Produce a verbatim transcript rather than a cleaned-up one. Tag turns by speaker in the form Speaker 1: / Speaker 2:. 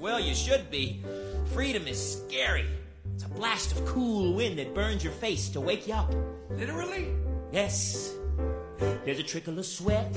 Speaker 1: Well, you should be. Freedom is scary. It's a blast of cool wind that burns your face to wake you up.
Speaker 2: Literally?
Speaker 1: Yes. There's a trickle of sweat